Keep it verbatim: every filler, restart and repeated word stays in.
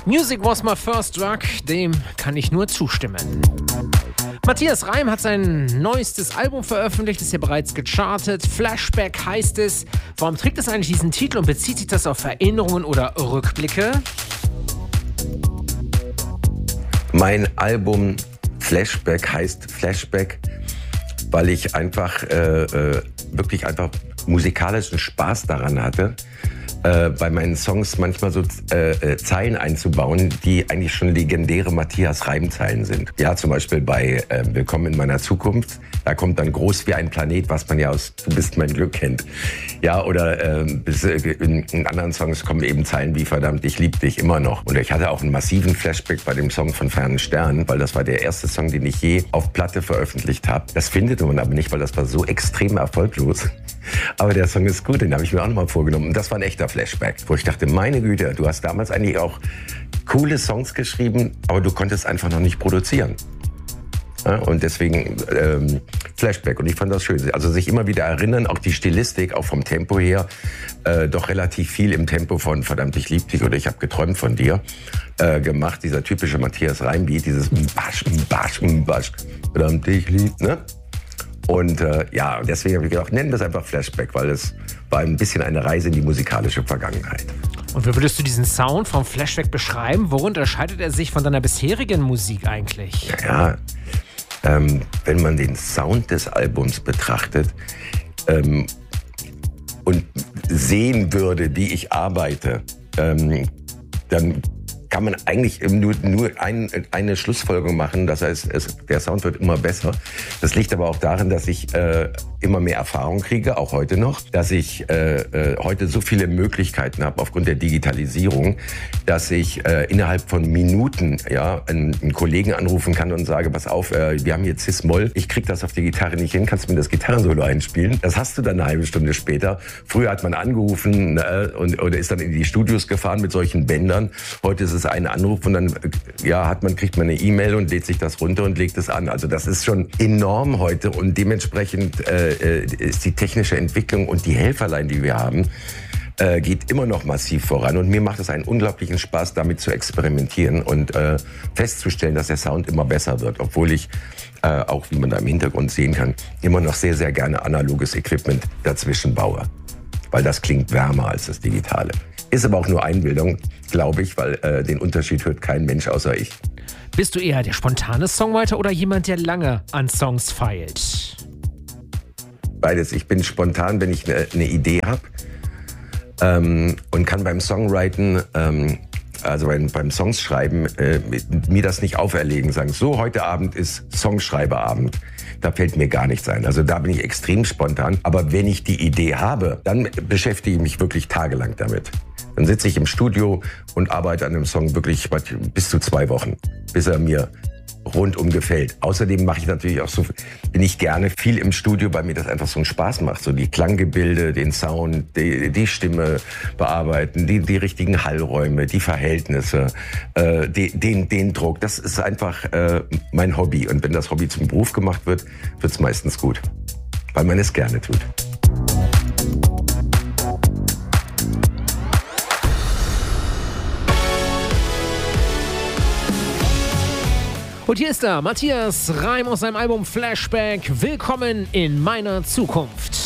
Music was my first drug, dem kann ich nur zustimmen. Matthias Reim hat sein neuestes Album veröffentlicht, ist ja bereits gechartet. Flashback heißt es. Warum trägt es eigentlich diesen Titel und bezieht sich das auf Erinnerungen oder Rückblicke? Mein Album Flashback heißt Flashback, weil ich einfach äh, äh, wirklich einfach musikalischen Spaß daran hatte, äh, bei meinen Songs manchmal so äh, äh, Zeilen einzubauen, die eigentlich schon legendäre Matthias Reim-Zeilen sind. Ja, zum Beispiel bei äh, Willkommen in meiner Zukunft. Da kommt dann groß wie ein Planet, was man ja aus Du bist mein Glück kennt. Ja, oder äh, in, in anderen Songs kommen eben Zeilen wie verdammt, ich lieb dich immer noch. Und ich hatte auch einen massiven Flashback bei dem Song von Fernen Sternen, weil das war der erste Song, den ich je auf Platte veröffentlicht habe. Das findet man aber nicht, weil das war so extrem erfolglos. Aber der Song ist gut, den habe ich mir auch nochmal vorgenommen. Und das war ein echter Flashback, wo ich dachte, meine Güte, du hast damals eigentlich auch coole Songs geschrieben, aber du konntest einfach noch nicht produzieren. Ja, und deswegen ähm, Flashback. Und ich fand das schön. Also sich immer wieder erinnern, auch die Stilistik, auch vom Tempo her, äh, doch relativ viel im Tempo von verdammt, ich lieb dich oder ich habe geträumt von dir äh, gemacht. Dieser typische Matthias Reim-Beat, dieses Mbasch, Mbasch, Mbasch, verdammt, ich lieb, ne? Und äh, ja, deswegen habe ich gedacht, nennen wir es einfach Flashback, weil es war ein bisschen eine Reise in die musikalische Vergangenheit. Und wie würdest du diesen Sound vom Flashback beschreiben? Worin unterscheidet er sich von deiner bisherigen Musik eigentlich? Ja, ähm, wenn man den Sound des Albums betrachtet ähm, und sehen würde, wie ich arbeite, ähm, dann kann man eigentlich nur, nur ein, eine Schlussfolgerung machen. Das heißt, es, der Sound wird immer besser. Das liegt aber auch darin, dass ich äh, immer mehr Erfahrung kriege, auch heute noch. Dass ich äh, äh, heute so viele Möglichkeiten habe aufgrund der Digitalisierung, dass ich äh, innerhalb von Minuten ja, einen, einen Kollegen anrufen kann und sage, pass auf, äh, wir haben hier Cis-Moll, ich krieg das auf der Gitarre nicht hin, kannst du mir das Gitarrensolo einspielen? Das hast du dann eine halbe Stunde später. Früher hat man angerufen äh, und oder ist dann in die Studios gefahren mit solchen Bändern. Heute ist es ein Anruf und dann ja, hat man, kriegt man eine E-Mail und lädt sich das runter und legt es an. Also das ist schon enorm heute und dementsprechend äh, ist die technische Entwicklung und die Helferlein, die wir haben, äh, geht immer noch massiv voran. Und mir macht es einen unglaublichen Spaß, damit zu experimentieren und äh, festzustellen, dass der Sound immer besser wird. Obwohl ich, äh, auch wie man da im Hintergrund sehen kann, immer noch sehr, sehr gerne analoges Equipment dazwischen baue. Weil das klingt wärmer als das Digitale. Ist aber auch nur Einbildung, glaube ich, weil äh, den Unterschied hört kein Mensch außer ich. Bist du eher der spontane Songwriter oder jemand, der lange an Songs feilt? Beides. Ich bin spontan, wenn ich eine ne Idee habe ähm, und kann beim Songwriten, ähm, also beim, beim Songs schreiben, äh, mir das nicht auferlegen, sagen, so heute Abend ist Songschreiberabend. Da fällt mir gar nichts ein. Also da bin ich extrem spontan. Aber wenn ich die Idee habe, dann beschäftige ich mich wirklich tagelang damit. Dann sitze ich im Studio und arbeite an einem Song wirklich bis zu zwei Wochen, bis er mir rundum gefällt. Außerdem mache ich natürlich auch so, bin ich gerne viel im Studio, weil mir das einfach so einen Spaß macht. So die Klanggebilde, den Sound, die, die Stimme bearbeiten, die, die richtigen Hallräume, die Verhältnisse, äh, die, den, den Druck. Das ist einfach äh, mein Hobby. Und wenn das Hobby zum Beruf gemacht wird, wird es meistens gut, weil man es gerne tut. Und hier ist er, Matthias Reim aus seinem Album Flashback. Willkommen in meiner Zukunft.